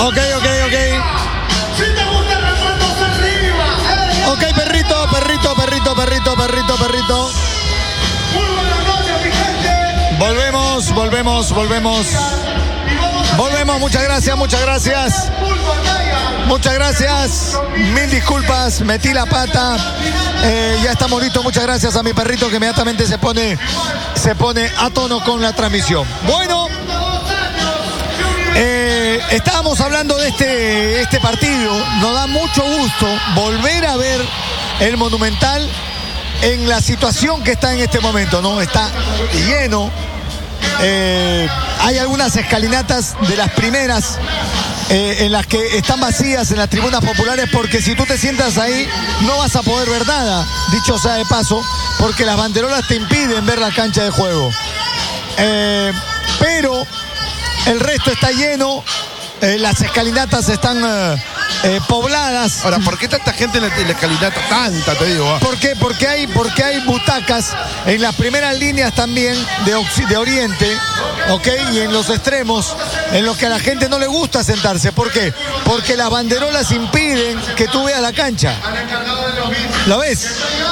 Ok. Ok, perrito. Volvemos, muchas gracias. Mil disculpas, metí la pata. Ya estamos listos, muchas gracias a mi perrito que inmediatamente se pone a tono con la transmisión. Bueno, estábamos hablando de este partido. Nos da mucho gusto volver a ver el Monumental en la situación que está en este momento, ¿no? Está lleno. Hay algunas escalinatas de las primeras en las que están vacías en las tribunas populares, porque si tú te sientas ahí no vas a poder ver nada, dicho sea de paso, porque las banderolas te impiden ver la cancha de juego. Pero el resto está lleno, las escalinatas están pobladas. Ahora, ¿por qué tanta gente en la escalinata? Tanta, te digo. ¿Por qué? Porque hay butacas en las primeras líneas también de Oriente, ¿ok? Y en los extremos, en los que a la gente no le gusta sentarse. ¿Por qué? Porque las banderolas impiden que tú veas la cancha. ¿Lo ves?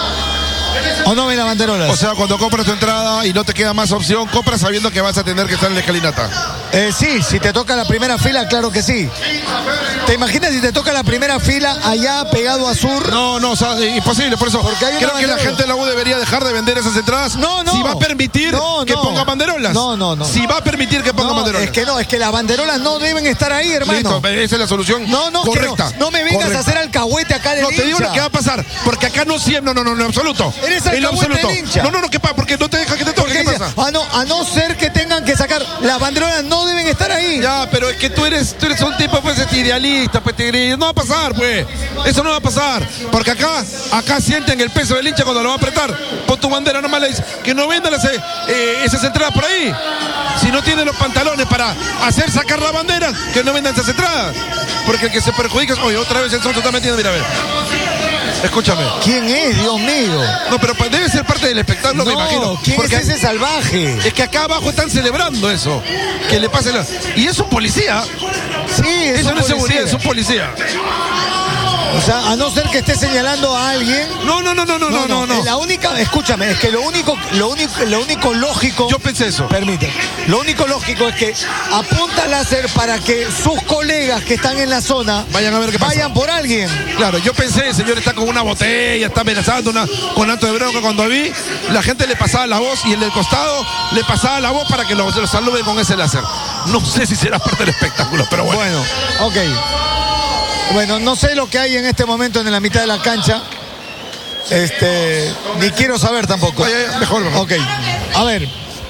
¿O no ven las banderolas? O sea, cuando compras tu entrada y no te queda más opción, compras sabiendo que vas a tener que estar en la escalinata. Sí, si te toca la primera fila, claro que sí. ¿Te imaginas si te toca la primera fila allá pegado a Sur? No, o sea, imposible, por eso. Creo que la gente de la U debería dejar de vender esas entradas. No. Si va a permitir que ponga banderolas. No. Si va a permitir que ponga banderolas. Es que las banderolas no deben estar ahí, hermano. Listo, esa es la solución correcta. No me vengas a hacer alcahuete acá de hincha. No, te digo lo que va a pasar, porque acá no siempre, no, en absoluto. Eres alcahuete de hincha. No, ¿qué pasa? Porque no te deja que te toque, ¿qué pasa? A no ser que tengan que sacar, las banderolas no deben estar ahí. Ya, pero es que tú eres un tipo, pues, idealista, pues, no va a pasar, pues. Eso no va a pasar. Porque acá sienten el peso del hincha cuando lo va a apretar. Pon tu bandera, nomás le dices que no vendan esas entradas por ahí. Si no tienen los pantalones para hacer sacar la bandera, que no vendan esas entradas. Porque el que se perjudica es, oye, otra vez el Sonso está metiendo, mira, a ver. Escúchame. ¿Quién es, Dios mío? No, pero debe ser parte del espectáculo, me imagino. ¿Quién es ese salvaje? Es que acá abajo están celebrando eso. Que le pase y es un policía. Sí, eso no es seguridad, es un policía. O sea, a no ser que esté señalando a alguien. No. La única, escúchame, es que lo único lógico. Yo pensé eso. Permite. Lo único lógico es que apunta láser para que sus colegas que están en la zona vayan a ver qué pasa. Vayan por alguien. Claro, yo pensé, el señor está con una botella, está amenazando con acto de bronca. Cuando vi, la gente le pasaba la voz y el del costado le pasaba la voz para que los saluden con ese láser. No sé si será parte del espectáculo, pero bueno. Bueno, ok. Bueno, no sé lo que hay en este momento en la mitad de la cancha. Ni quiero saber tampoco. Mejor. Ok. A ver.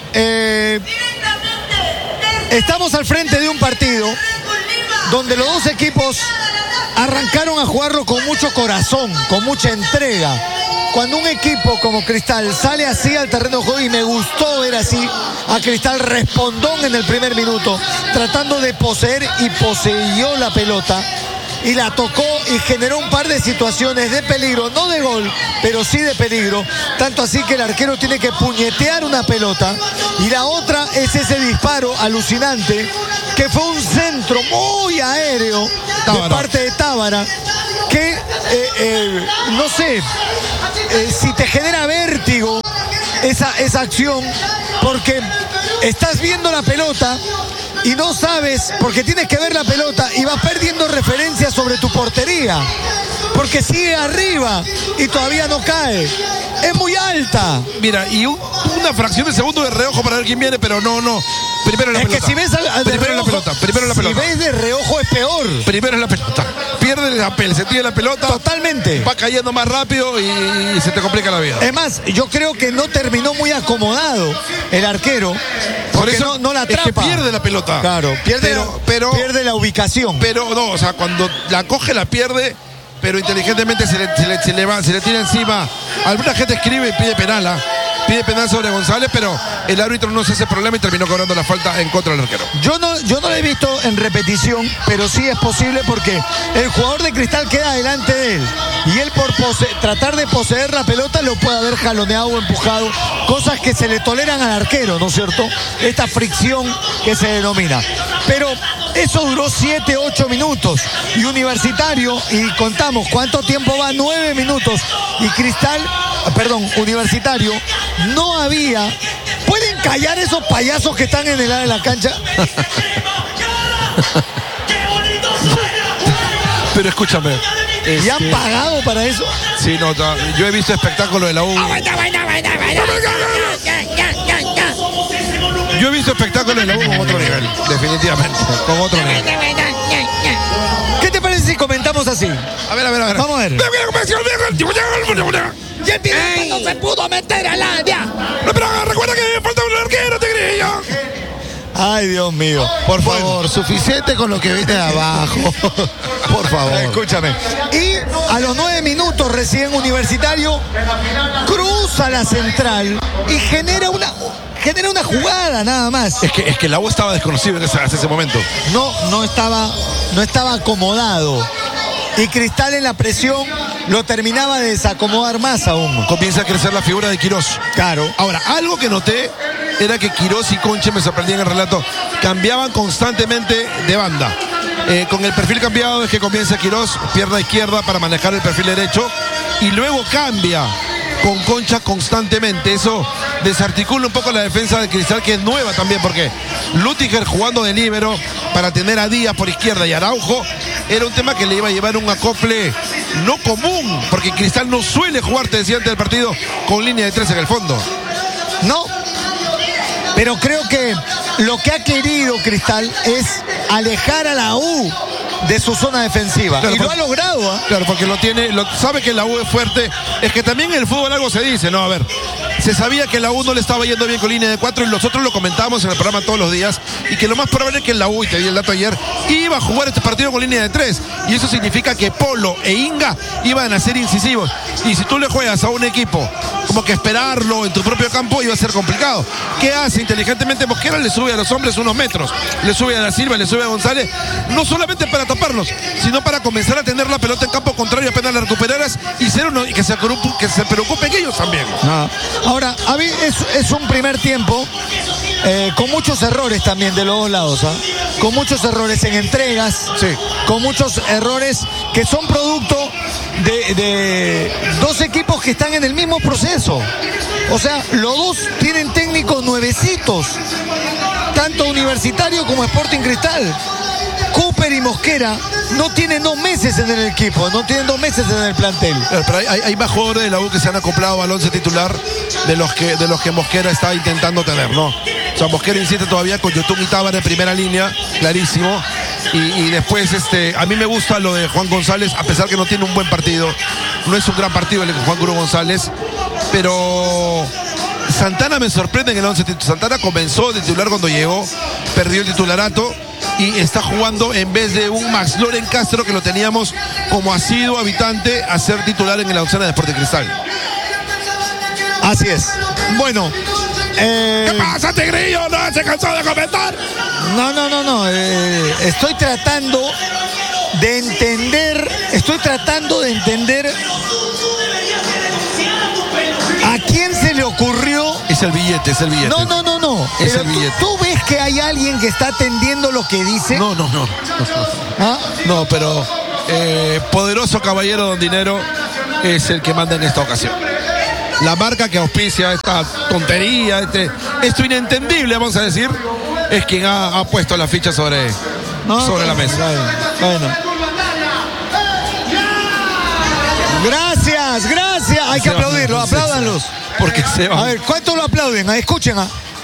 Estamos al frente de un partido donde los dos equipos arrancaron a jugarlo con mucho corazón, con mucha entrega. Cuando un equipo como Cristal sale así al terreno de juego, y me gustó ver así a Cristal respondón en el primer minuto, tratando de poseer, y poseyó la pelota. Y la tocó y generó un par de situaciones de peligro, no de gol, pero sí de peligro. Tanto así que el arquero tiene que puñetear una pelota. Y la otra es ese disparo alucinante, que fue un centro muy aéreo de parte de Tábara, que no sé si te genera vértigo esa acción, porque estás viendo la pelota y no sabes, porque tienes que ver la pelota y vas perdiendo referencia sobre tu portería, porque sigue arriba y todavía no cae. Es muy alta. Mira, y una fracción de segundo de reojo para ver quién viene, pero no. Primero la pelota. Es que si ves primero la pelota. Si ves de reojo es peor. Primero es la pelota. Pierde el sentido de la pelota. Totalmente. Va cayendo más rápido y se te complica la vida. Es más, yo creo que no terminó muy acomodado el arquero. Por eso no la atrapa. Es que pierde la pelota. Claro, pierde la ubicación. Pero no, o sea, cuando la coge la pierde, pero inteligentemente se le tira encima. Alguna gente escribe y pide penal, pide penal sobre González, pero el árbitro no se hace problema y terminó cobrando la falta en contra del arquero. Yo no lo he visto en repetición, pero sí es posible, porque el jugador de Cristal queda delante de él y él, por tratar de poseer la pelota, lo puede haber jaloneado o empujado, cosas que se le toleran al arquero, ¿no es cierto? Esta fricción que se denomina. Pero Eso duró 7, 8 minutos. Y Universitario, y contamos cuánto tiempo va, 9 minutos. Y Universitario, no había... ¿Pueden callar esos payasos que están en el área de la cancha? Pero escúchame. ¿Y han pagado para eso? Sí, no, yo he visto espectáculos de la U. Yo he visto espectáculos de la U con otro nivel, definitivamente, con otro nivel. ¿Qué te parece si comentamos así? A ver. Vamos a ver. Y el pirata no se pudo meter al área. Pero recuerda que falta un arquero, Tigrillo. Ay, Dios mío. Por favor, suficiente con lo que viene de abajo. Por favor. Escúchame. Y a los 9 minutos recién Universitario cruza la central y genera una jugada nada más. Es que la U estaba desconocido hasta ese momento. No estaba acomodado. Y Cristal en la presión lo terminaba de desacomodar más aún. Comienza a crecer la figura de Quirós. Claro. Ahora, algo que noté era que Quirós y Conche, me sorprendían en el relato, cambiaban constantemente de banda. Con el perfil cambiado es que comienza Quirós, pierna izquierda para manejar el perfil derecho, y luego cambia con Concha constantemente. Eso desarticula un poco la defensa de Cristal, que es nueva también, porque Lüttiger jugando de líbero para tener a Díaz por izquierda y Araujo era un tema que le iba a llevar un acople no común, porque Cristal no suele jugar, te decía antes del partido, con línea de 3 en el fondo. No, pero creo que lo que ha querido Cristal es alejar a la U de su zona defensiva. Claro, y lo ha logrado, ¿eh? Claro, porque sabe que la U es fuerte. Es que también en el fútbol algo se dice, ¿no? A ver, se sabía que la U no le estaba yendo bien con línea de 4 y nosotros lo comentábamos en el programa todos los días, y que lo más probable es que la U, y te di el dato ayer, iba a jugar este partido con línea de 3, y eso significa que Polo e Inga iban a ser incisivos, y si tú le juegas a un equipo como que esperarlo en tu propio campo iba a ser complicado. ¿Qué hace inteligentemente Mosquera? Le sube a los hombres unos metros, le sube a Da Silva, le sube a González, no solamente para taparlos, sino para comenzar a tener la pelota en campo contrario apenas la recuperaras, y ser uno que se preocupen ellos también. Ahora, a mí es un primer tiempo con muchos errores también de los dos lados, ¿eh? Con muchos errores en entregas, sí, con muchos errores que son producto de dos equipos que están en el mismo proceso. O sea, los dos tienen técnicos nuevecitos, tanto Universitario como Sporting Cristal. Cooper y Mosquera no tienen 2 meses en el equipo, no tienen 2 meses en el plantel. Pero hay más jugadores de la U que se han acoplado al 11 titular de los que Mosquera está intentando tener, ¿no? O sea, Mosquera insiste todavía con Yotun y Tábara en primera línea, clarísimo. Y después, a mí me gusta lo de Juan González, a pesar que no tiene un buen partido. No es un gran partido el de Juan Cruz González, pero Santana me sorprende en el 11 titular. Santana comenzó de titular cuando llegó, perdió el titularato y está jugando en vez de un Max Loren Castro, que lo teníamos como asiduo habitante a ser titular en la oncena de Sporting Cristal. Así es. Bueno. ¿Qué pasa, Tigrillo? ¿No se cansó de comentar? No. Estoy tratando de entender a quién se le ocurrió. Es el billete. No. Es Pero el billete. ¿Tú ves que hay alguien que está atendiendo lo que dice? No. ¿Ah? No, pero poderoso caballero Don Dinero es el que manda en esta ocasión. La marca que auspicia esta tontería, esto inentendible, vamos a decir, es quien ha puesto la ficha sobre la mesa. Bueno. Gracias. Hay que aplaudirlo, apláudanlos. Porque se va. A ver, ¿cuánto lo aplauden? Escuchen.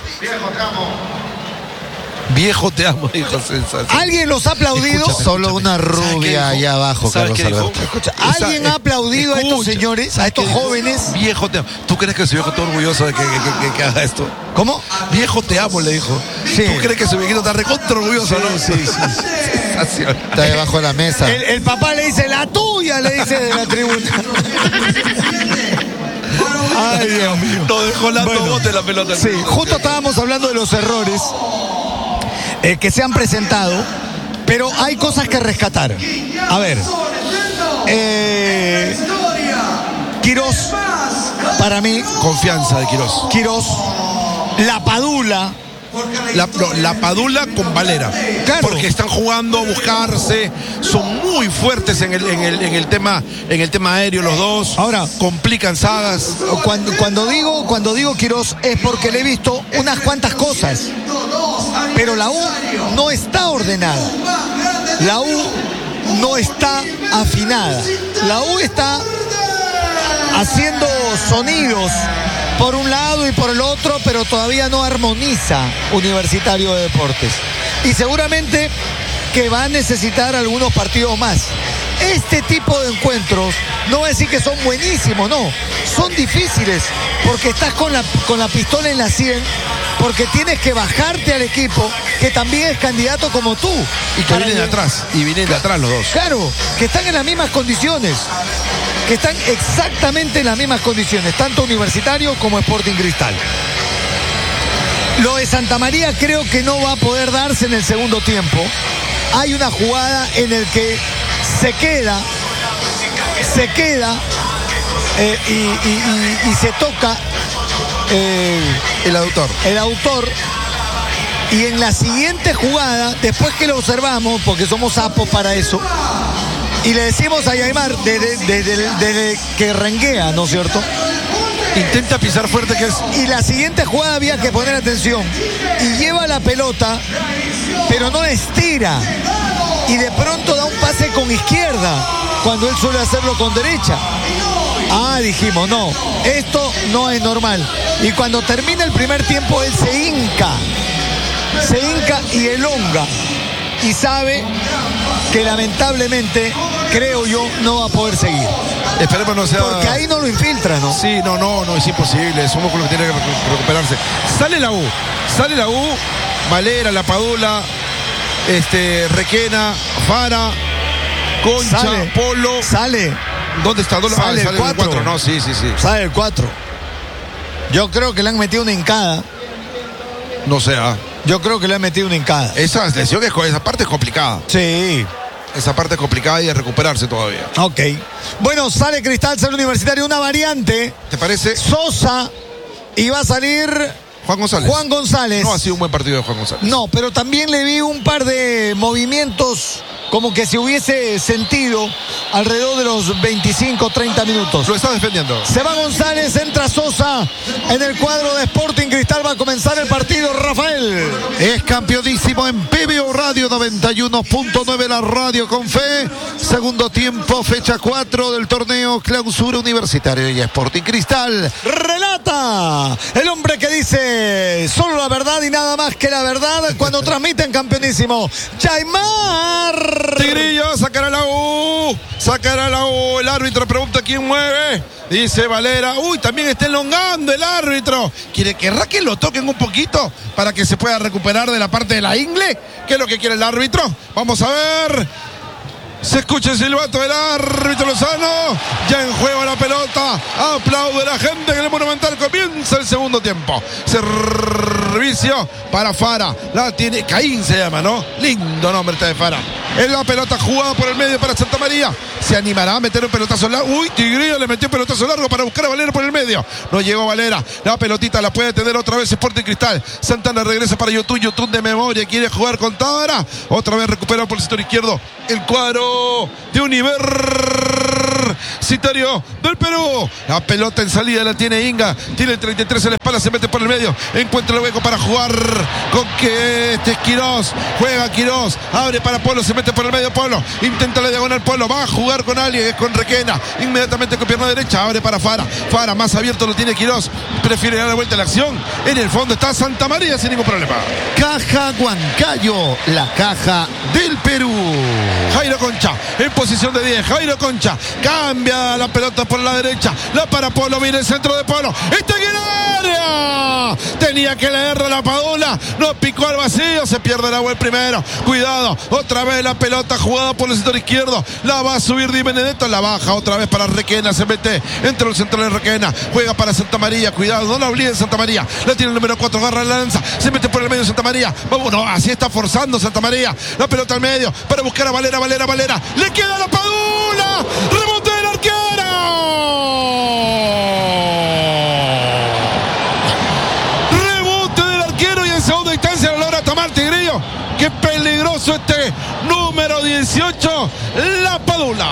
Viejo te amo, dijo César. ¿Alguien los ha aplaudido? Escúchame. Solo una rubia allá abajo, Carlos Alberto. Escucha, ¿alguien ha aplaudido a estos señores, a estos jóvenes? Viejo te amo. ¿Tú crees que su viejo está orgulloso de que haga esto? ¿Cómo? Viejo te amo, le dijo. Sí. ¿Tú crees que su viejito está recontra orgulloso, no? Sí. Está debajo de la mesa. El papá le dice, la tuya, le dice de la tribuna. Ay, Dios mío. Lo dejó bote la pelota. Sí, justo estábamos hablando de los errores que se han presentado, pero hay cosas que rescatar. A ver, Quirós, para mí, confianza de Quirós. La Padula, la Padula con Valera. Claro. Porque están jugando a buscarse, son muy fuertes en el tema aéreo los dos. Ahora, complican sagas. Cuando digo Quirós es porque le he visto unas cuantas cosas, pero la U no está ordenada, la U no está afinada, la U está haciendo sonidos por un lado y por el otro, pero todavía no armoniza Universitario de Deportes. Y seguramente que va a necesitar algunos partidos más. Este tipo de encuentros, no voy a decir que son buenísimos, no, son difíciles, porque estás con la pistola en la 100, porque tienes que bajarte al equipo, que también es candidato como tú. Y que vienen de atrás, los dos. Claro, que están en las mismas condiciones, que están exactamente en las mismas condiciones, tanto Universitario como Sporting Cristal. Lo de Santa María creo que no va a poder darse en el segundo tiempo. Hay una jugada en el que se queda y se toca el aductor. Y en la siguiente jugada, después que lo observamos, porque somos sapos para eso, y le decimos a Yaimar desde que renguea, ¿no es cierto? Intenta pisar fuerte, que es. Y la siguiente jugada había que poner atención. Y lleva la pelota, pero no la estira. Y de pronto da un pase con izquierda, cuando él suele hacerlo con derecha. Dijimos, no, esto no es normal. Y cuando termina el primer tiempo, él se hinca y elonga. Y sabe que lamentablemente, creo yo, no va a poder seguir. Esperemos no sea. Porque ahí no lo infiltra, ¿no? Sí, no, es imposible. Es un músculo que tiene que recuperarse. Sale la U, Valera, La Padula, Requena, Fara, Concha, Polo. Sale. ¿Dónde está? Sale el 4. No, sí. Sale el 4. Yo creo que le han metido una hincada. No sé. Yo creo que le han metido una hincada. Esa lesión, esa parte es complicada. Sí. Esa parte es complicada y de recuperarse todavía. Ok. Bueno, sale Cristal, sale Universitario, una variante. ¿Te parece? Sosa, y va a salir Juan González. No ha sido un buen partido de Juan González. No, pero también le vi un par de movimientos como que se hubiese sentido alrededor de los 25, 30 minutos. Lo está defendiendo. Se va González, entra Sosa en el cuadro de Sporting Cristal. Va a comenzar el partido, Rafael. Es campeonísimo en PBO Radio 91.9, la radio con fe. Segundo tiempo, fecha 4 del torneo Clausura Universitario y Sporting Cristal. Relata el hombre que dice solo la verdad y nada más que la verdad cuando transmiten campeonísimo. Yaimar. Tigrillo, sacará la U. El árbitro pregunta quién mueve. Dice Valera. También está elongando el árbitro. ¿Querrá que lo toquen un poquito para que se pueda recuperar de la parte de la ingle? ¿Qué es lo que quiere el árbitro? Vamos a ver. Se escucha el silbato del árbitro Lozano. Ya en juego la pelota. Aplaude la gente en el Monumental. Comienza el segundo tiempo. Servicio para Fara. La tiene. Caín se llama, ¿no? Lindo nombre este de Fara. Es la pelota jugada por el medio para Santa María. Se animará a meter un pelotazo largo. Tigrillo le metió un pelotazo largo para buscar a Valera por el medio. No llegó Valera. La pelotita la puede tener otra vez Sporting Cristal. Santana regresa para Yotun. Yotun de memoria. Quiere jugar con Tábara. Otra vez recupera por el sector izquierdo el cuadro de Universitario del Perú. La pelota en salida la tiene Inga. Tiene el 33 en la espalda. Se mete por el medio. Encuentra el hueco para jugar con que este es Quirós. Juega Quirós. Abre para Polo. Se mete por el medio Polo. Intenta la diagonal Polo. Va a jugar con alguien. Es con Requena. Inmediatamente con pierna derecha. Abre para Fara. Fara más abierto lo tiene Quirós. Prefiere dar la vuelta a la acción. En el fondo está Santa María sin ningún problema. Caja Huancayo, la caja del Perú. Jairo Concha en posición de 10. Jairo Concha cambia la pelota por la derecha. La para Polo. Viene el centro de Polo. ¡Está en el área! Tenía que leerlo la Padula. No picó al vacío. Se pierde la vuelta primero. Cuidado. Otra vez la pelota jugada por el sector izquierdo. La va a subir Di Benedetto. La baja otra vez para Requena. Se mete entre los centrales de Requena. Juega para Santa María. Cuidado. No la olviden Santa María. La tiene el número 4. Agarra la lanza. Se mete por el medio Santa María. Vamos. No, así está forzando Santa María. La pelota al medio para buscar a Valera. Le queda la Padula. Rebote del arquero. Rebote del arquero y en segunda instancia ¡Qué peligroso este número 18, La Padula!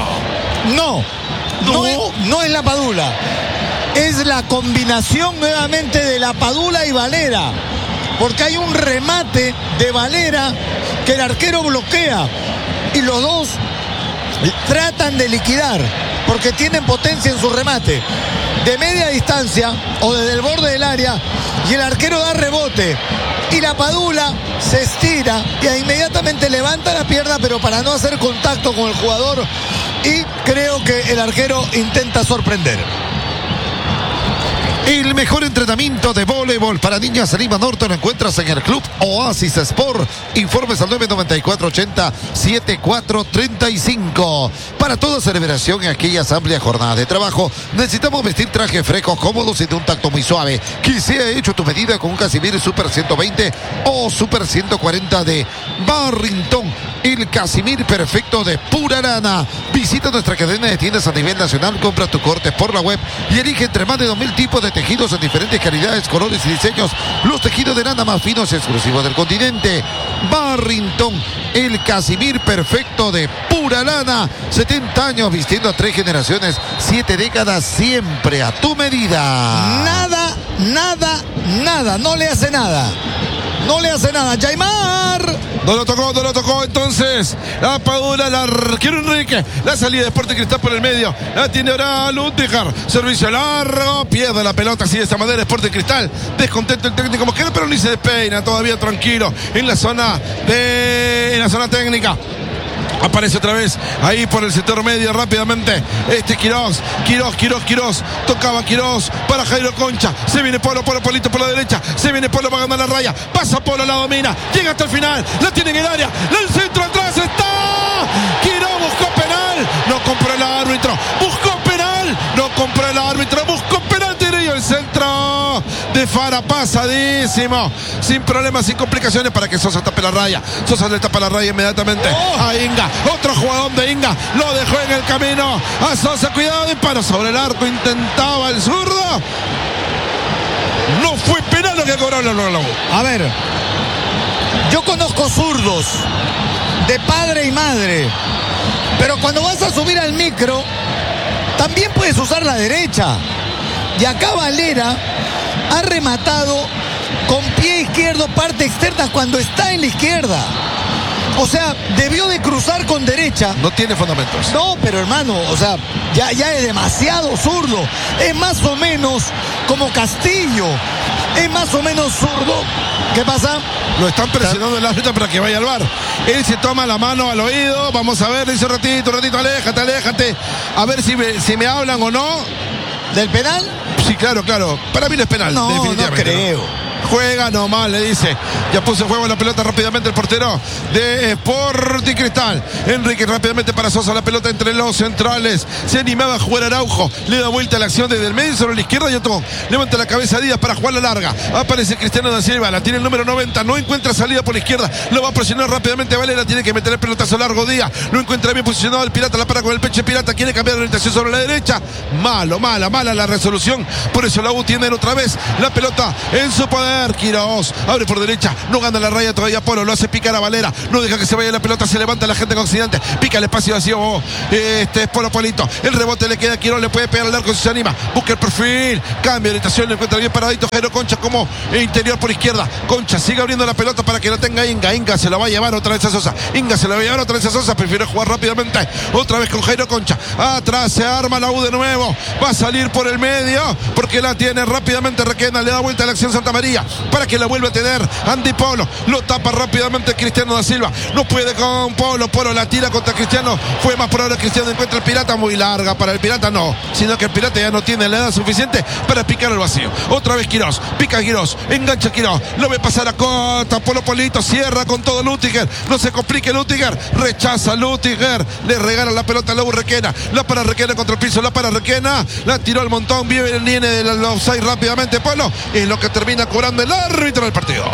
No es La Padula. Es la combinación nuevamente de La Padula y Valera. Porque hay un remate de Valera que el arquero bloquea. Y los dos tratan de liquidar porque tienen potencia en su remate. De media distancia o desde el borde del área. Y el arquero da rebote. Y La Padula se estira y inmediatamente levanta la pierna, pero para no hacer contacto con el jugador. Y creo que el arquero intenta sorprender. El mejor entrenamiento de voleibol para niñas en Lima Norte lo encuentras en el Club Oasis Sport. Informes al 994-80-7435. Para toda celebración en aquellas amplias jornadas de trabajo, necesitamos vestir trajes frescos, cómodos y de un tacto muy suave. Que sea hecho a tu medida con un Casimir Super 120 o Super 140 de Barrington. El Casimir perfecto de pura lana. Visita nuestra cadena de tiendas a nivel nacional, compra tu corte por la web y elige entre más de 2000 tipos de tejidos en diferentes calidades, colores y diseños. Los tejidos de lana más finos y exclusivos del continente. Barrington, el Casimir perfecto de pura lana. 70 años vistiendo a 3 generaciones, 7 décadas, siempre a tu medida. Nada. No le hace nada. Jaimar. No lo tocó entonces. La Padula, la arquero Enrique. La salida de Sporting Cristal por el medio. La tiene ahora Lutiger. Servicio largo. Pierde la pelota así de esta manera Sporting Cristal. Descontento el técnico Mosquera, pero ni se despeina. Todavía tranquilo en la zona técnica. Aparece otra vez ahí por el sector medio rápidamente. Quirós. Tocaba Quirós para Jairo Concha. Se viene Polito por la derecha. Se viene Polo para ganar la raya. Pasa Polo, la domina. Llega hasta el final. La tiene en el área. El centro atrás está. Quirós buscó penal. No compró el árbitro. Buscó penal. No compró el árbitro. Buscó penal. El centro de Fara pasadísimo. Sin problemas, sin complicaciones para que Sosa tape la raya. Sosa le tapa la raya inmediatamente a Inga. Otro jugador de Inga. Lo dejó en el camino a Sosa. Cuidado, disparo sobre el arco. Intentaba el zurdo. No fue penal lo que cobró el Lobo. A ver, yo conozco zurdos de padre y madre, pero cuando vas a subir al micro también puedes usar la derecha. Y acá Valera ha rematado con pie izquierdo, parte externa, cuando está en la izquierda. O sea, debió de cruzar con derecha. No tiene fundamentos. No, pero hermano, o sea, ya es demasiado zurdo. Es más o menos como Castillo. Es más o menos zurdo. ¿Qué pasa? Lo están presionando el árbitro para que vaya al VAR. Él se toma la mano al oído. Vamos a ver, dice un ratito, aléjate. A ver si me hablan o no. ¿Del penal? Sí, claro. Para mí no es penal, definitivamente. No creo. Juega nomás, le dice. Ya puso en juego la pelota rápidamente el portero de Sporting Cristal. Enrique rápidamente para Sosa, la pelota entre los centrales. Se animaba a jugar Araujo. Le da vuelta a la acción desde el medio sobre la izquierda y otro. Levanta la cabeza Díaz para jugar la larga. Aparece Cristiano da Silva. La tiene el número 90. No encuentra salida por la izquierda. Lo va a presionar rápidamente Valera. Tiene que meter el pelotazo largo Díaz. No encuentra bien posicionado el Pirata. La para con el pecho Pirata. Quiere cambiar de orientación sobre la derecha. Mala la resolución. Por eso la U tiene otra vez la pelota en su poder. Quirós abre por derecha, no gana la raya todavía Polo, lo hace picar a Valera, no deja que se vaya la pelota, se levanta la gente con Occidente, pica el espacio vacío, es Polito, el rebote le queda a Quirós, le puede pegar al arco si se anima, busca el perfil, cambia de orientación, le encuentra bien paradito Jairo Concha como interior por izquierda, Concha sigue abriendo la pelota para que la tenga Inga se la va a llevar otra vez a Sosa, prefiere jugar rápidamente, otra vez con Jairo Concha, atrás se arma la U de nuevo, va a salir por el medio, porque la tiene rápidamente Requena, le da vuelta a la acción Santa María, para que la vuelva a tener Andy Polo, lo tapa rápidamente Cristiano da Silva, no puede con Polo la tira contra Cristiano, fue más por ahora Cristiano, encuentra el Pirata, muy larga para el Pirata, no, sino que el Pirata ya no tiene la edad suficiente para picar el vacío, otra vez Quirós, pica Quirós, engancha Quirós, lo ve pasar a Cota, Polito, cierra con todo Lutiger, no se complique Lutiger, rechaza Lutiger, le regala la pelota a la Requena, la para Requena contra el piso, la para Requena, la tiró al montón, viene de la offside rápidamente Polo, y lo que termina cobrando el árbitro del partido.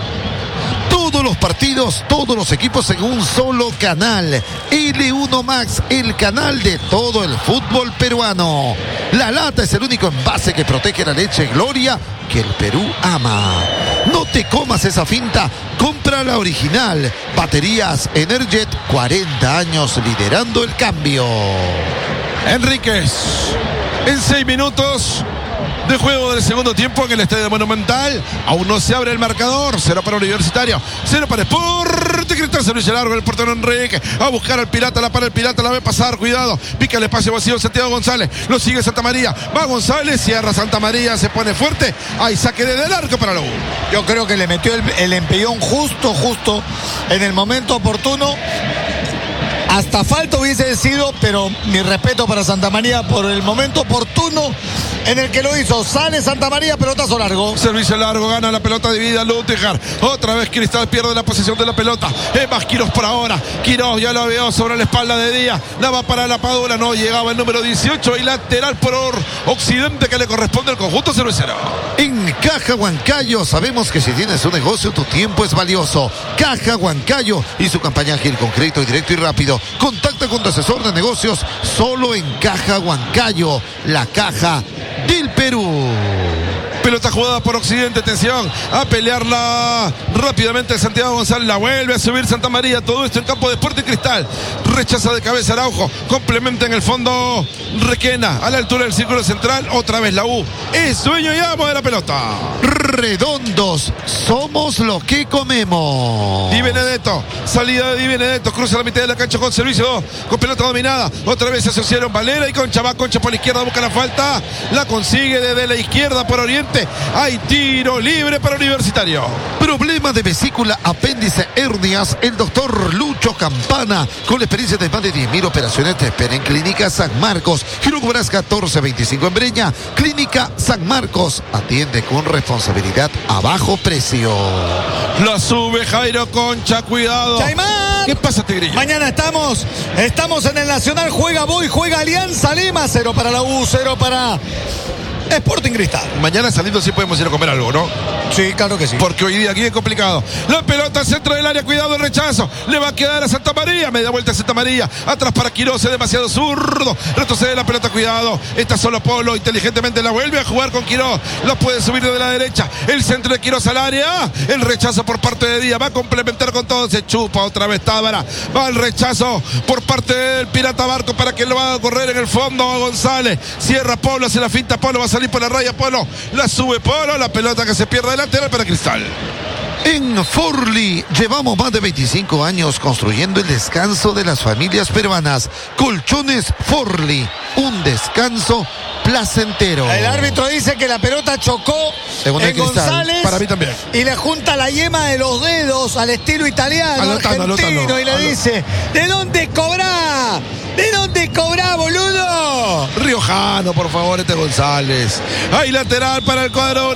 Todos los partidos, todos los equipos en un solo canal. L1 Max, el canal de todo el fútbol peruano. La lata es el único envase que protege la leche Gloria que el Perú ama. No te comas esa finta, compra la original. Baterías Energet, 40 años liderando el cambio. Enríquez, en 6 minutos de juego del segundo tiempo en el Estadio Monumental. Aún no se abre el marcador. 0 para Universitario, 0 para Sporting Cristal. Servicio largo del portero Enrique. A buscar al Pirata, la para el Pirata, la ve pasar. Cuidado, pica el espacio vacío Santiago González. Lo sigue Santa María. Va González, cierra Santa María, se pone fuerte. Hay saque desde el arco para la U. Yo creo que le metió el empellón justo en el momento oportuno. Hasta falta hubiese sido, pero mi respeto para Santa María por el momento oportuno en el que lo hizo. Sale Santa María, pelotazo largo. Servicio largo, gana la pelota dividida Lutiger. Otra vez Cristal pierde la posesión de la pelota. Es más Quirós por ahora. Quirós ya lo veo sobre la espalda de Díaz. La va para la Padula. No llegaba el número 18 y lateral por occidente que le corresponde al conjunto cervecero. En Caja Huancayo sabemos que si tienes un negocio tu tiempo es valioso. Caja Huancayo y su campaña ágil, concreto, directo y rápido. Contacta con tu asesor de negocios solo en Caja Huancayo, la caja del Perú. Pelota jugada por occidente, atención, a pelearla rápidamente Santiago González, la vuelve a subir Santa María, todo esto en campo de Sporting Cristal, rechaza de cabeza Araujo, complementa en el fondo Requena, a la altura del círculo central, otra vez la U, es dueño y amo de la pelota. Redondos, somos lo que comemos. Di Benedetto, salida de Di Benedetto, cruza la mitad de la cancha con servicio 2, con pelota dominada, otra vez se asociaron Valera y Concha, va Concha por la izquierda, busca la falta, la consigue desde la izquierda por Oriente. Hay tiro libre para Universitario. Problema de vesícula, apéndice, hernias. El doctor Lucho Campana, con la experiencia de más de 10.000 operaciones, te espera en Clínica San Marcos. Giro Brás 1425 en Breña. Clínica San Marcos. Atiende con responsabilidad a bajo precio. La sube Jairo Concha, cuidado. Chaimán. ¿Qué pasa, Tigrillo? Mañana estamos en el Nacional. Juega Boy, juega Alianza Lima. 0 para la U, 0 para Sporting Cristal. Mañana saliendo sí podemos ir a comer algo, ¿no? Sí, claro que sí. Porque hoy día aquí es complicado. La pelota al centro del área, cuidado el rechazo. Le va a quedar a Santa María. Media vuelta a Santa María. Atrás para Quirós, es demasiado zurdo. Retrocede la pelota, cuidado. Está solo Polo, inteligentemente la vuelve a jugar con Quirós. La puede subir desde la derecha. El centro de Quirós al área. El rechazo por parte de Díaz. Va a complementar con todo. Se chupa otra vez Tábara. Va el rechazo por parte del Pirata Barco para que lo va a correr en el fondo a González. Cierra Polo, hace la finta. Polo va a salir por la raya. Polo la sube Polo. La pelota que se pierde de lateral para Cristal. En Forli llevamos más de 25 años construyendo el descanso de las familias peruanas. Colchones Forli, un descanso placentero. El árbitro dice que la pelota chocó en González. Para mí también. Y le junta la yema de los dedos al estilo italiano, argentino, y le dice: ¿de dónde cobrá? ¿De dónde cobrá, boludo? Riojano, por favor, González. Hay lateral para el cuadro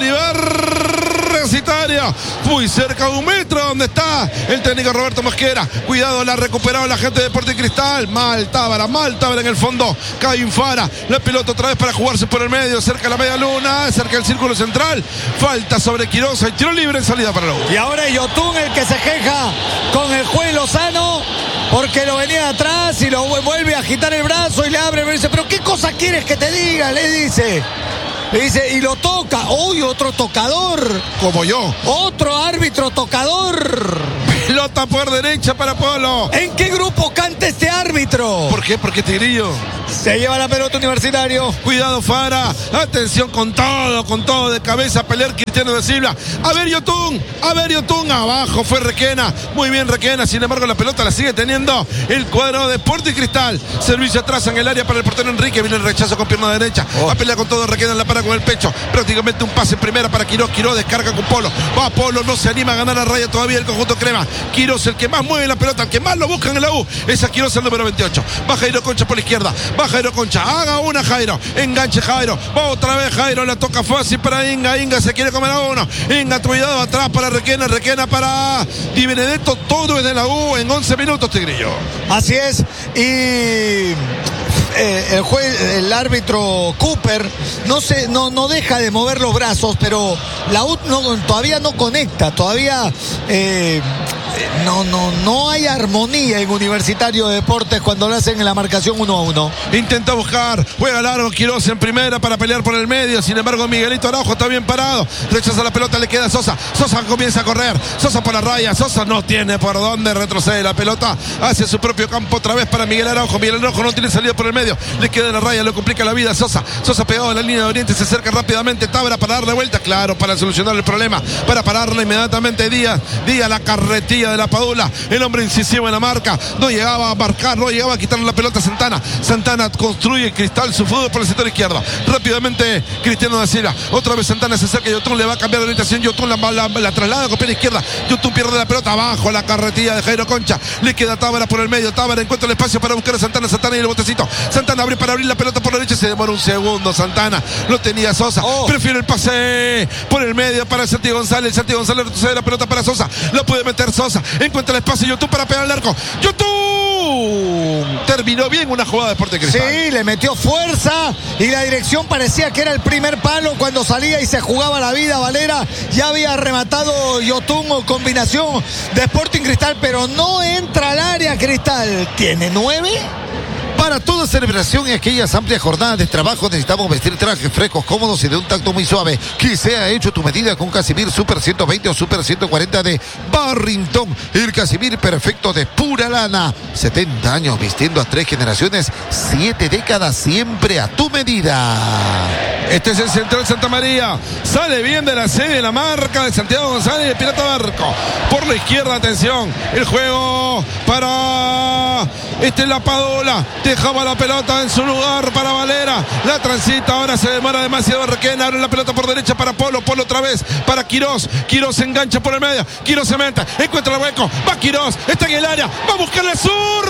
universitario. Muy cerca, 1 metro, donde está el técnico Roberto Mosquera. Cuidado, la ha recuperado la gente de Sporting Cristal. Mal Tábara en el fondo. Cae Infara. La pelota otra vez para jugarse por el medio. Cerca de la media luna, cerca del círculo central. Falta sobre Quirós. Hay tiro libre en salida para la U. Y ahora es Yotun el que se queja con el juez Lozano, porque lo venía de atrás y lo vuelve a agitar el brazo y le abre. Me dice: ¿pero qué cosa quieres que te diga? Le dice, y lo toca. ¡Uy, otro tocador! Como yo. Otro árbitro tocador. Pelota por derecha para Polo. ¿En qué grupo canta este árbitro? ¿Por qué? Porque Tigrillo se lleva la pelota Universitario. Cuidado Fara. Atención con todo de cabeza a pelear Cristiano da Silva. A ver Yotun. Abajo fue Requena. Muy bien Requena. Sin embargo la pelota la sigue teniendo el cuadro de Sporting Cristal. Servicio atrás en el área para el portero Enrique. Viene el rechazo con pierna derecha. A pelear con todo Requena en la para con el pecho. Prácticamente un pase en primera para Quirós. Quirós descarga con Polo. Va Polo. No se anima a ganar la raya todavía el conjunto crema. Quirós, el que más mueve la pelota, el que más lo buscan en la U. Es a Quirós, el número 28. Va Jairo Concha por la izquierda. Va Jairo Concha. Haga una Jairo. Enganche Jairo. Va otra vez Jairo. La toca fácil para Inga. Inga se quiere comer a uno. Inga, cuidado atrás para Requena. Requena para Di Benedetto. Todo es de la U en 11 minutos, Tigrillo. Así es. Y el árbitro Cooper no deja de mover los brazos, pero la U todavía no conecta, todavía no hay armonía en Universitario de Deportes cuando lo hacen en la marcación 1-1. Intenta buscar, juega largo Quiroz en primera para pelear por el medio. Sin embargo, Miguelito Araujo está bien parado. Rechaza la pelota, le queda a Sosa. Sosa comienza a correr. Sosa por la raya. Sosa no tiene por dónde, retrocede la pelota hacia su propio campo otra vez para Miguel Araujo. Miguel Araujo no tiene salida por el medio. Le queda la raya, le complica la vida a Sosa. Sosa pegado en la línea de Oriente, se acerca rápidamente Tábara para darle vuelta. Claro, para solucionar el problema, para pararle inmediatamente Díaz, la carretilla de la Padula, el hombre incisivo en la marca, no llegaba a marcar, no llegaba a quitarle la pelota a Santana. Santana construye Cristal su fútbol por el sector izquierdo, rápidamente Cristiano da Silva, otra vez Santana se acerca, Yotun le va a cambiar de orientación, Yotun la traslada con pierna izquierda, Yotun pierde la pelota abajo, la carretilla de Jairo Concha, le queda Tábara por el medio, Tábara encuentra el espacio para buscar a Santana, Santana y el botecito, Santana abre para abrir la pelota por la derecha, se demora un segundo, Santana, lo tenía Sosa, prefiere el pase por el medio para Santiago González retrocede la pelota para Sosa, lo puede meter Sosa, encuentra el espacio Yotun para pegar al arco, Yotun terminó bien una jugada de Deportes Cristal. Sí, le metió fuerza y la dirección parecía que era el primer palo cuando salía y se jugaba la vida. Valera ya había rematado Yotun o combinación de Sporting Cristal, pero no entra al área Cristal. ¿Tiene 9? Para toda celebración y aquellas amplias jornadas de trabajo necesitamos vestir trajes frescos, cómodos y de un tacto muy suave. Que sea hecho tu medida con Casimir Super 120 o Super 140 de Barrington. El Casimir perfecto de pura lana. 70 años vistiendo a 3 generaciones, 7 décadas siempre a tu medida. Este es el Central Santa María. Sale bien de la sede la marca de Santiago González y el Pirata Barco. Por la izquierda, atención. El juego para la Padula. Dejaba la pelota en su lugar para Valera. La transita, ahora se demora demasiado Requena. Abre la pelota por derecha para Polo. Polo otra vez para Quiroz. Quiroz se engancha por el medio. Quiroz se mete. Encuentra el hueco. Va Quiroz. Está en el área. Va a buscar la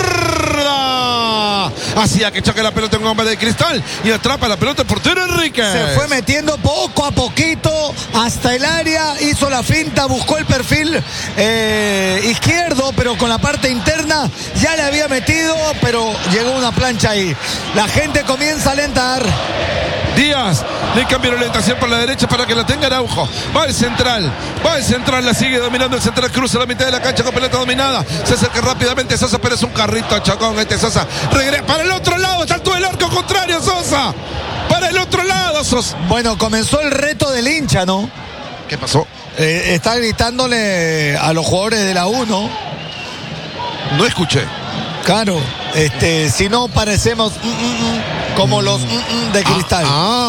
zurda. Hacía que choque la pelota en un hombre de Cristal. Y atrapa la pelota el portero Enrique. Se fue metiendo poco a poquito hasta el área. Hizo la finta. Buscó el perfil izquierdo. Pero con la parte interna ya le había metido. Pero llegó una plancha ahí. La gente comienza a alentar. Díaz le cambia la orientación por la derecha para que la tenga Araujo. Va el central, la sigue dominando el central, cruza la mitad de la cancha con pelota dominada. Se acerca rápidamente Sosa, pero es un carrito chacón Sosa. Regresa para el otro lado, saltó el arco contrario Sosa. Para el otro lado Sosa. Bueno, comenzó el reto del hincha, ¿no? ¿Qué pasó? Está gritándole a los jugadores de la 1. No escuché. Claro, si no parecemos como los de Cristal.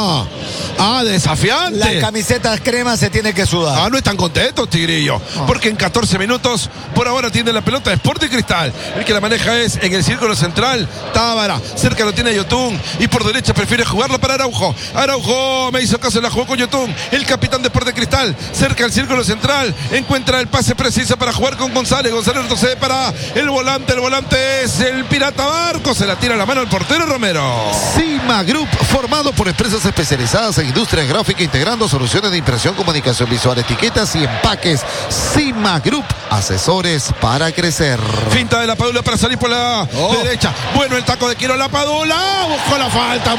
Desafiante. Las camisetas crema se tiene que sudar. No están contentos, Tigrillo. Porque en 14 minutos, por ahora tiene la pelota de Sporting Cristal. El que la maneja es en el círculo central, Tábara. Cerca lo tiene Yotun. Y por derecha prefiere jugarlo para Araujo. Araujo me hizo caso, la jugó con Yotun. El capitán de Sporting Cristal. Cerca del círculo central. Encuentra el pase preciso para jugar con González. González retrocede para el volante. El volante es el Pirata Barco. Se la tira la mano al portero Romero. Cima Group, formado por empresas especializadas en industria gráfica, integrando soluciones de impresión, comunicación visual, etiquetas y empaques. Cima Group, asesores para crecer. Finta de la Padula para salir por la derecha. Bueno, el taco de Quiroz, la Padula. Buscó la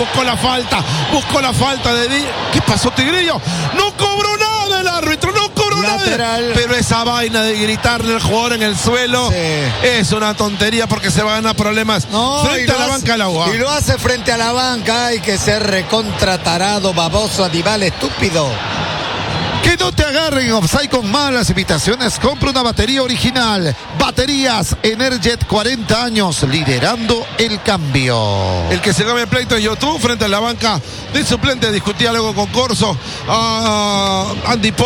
falta de Díaz. ¿Qué pasó, Tigrillo? No cobró nada el árbitro, no cobró nada. Pero esa vaina de gritarle al jugador en el suelo es una tontería porque se van a ganar problemas frente a la banca del agua. Y lo hace frente a la banca. Hay que ser recontratarado, baboso, animal estúpido. Que no te agarren offside con malas invitaciones. Compra una batería original. Baterías Energet, 40 años liderando el cambio. El que se gana el pleito es Yotun frente a la banca de suplente. Discutía luego con Corso. Andy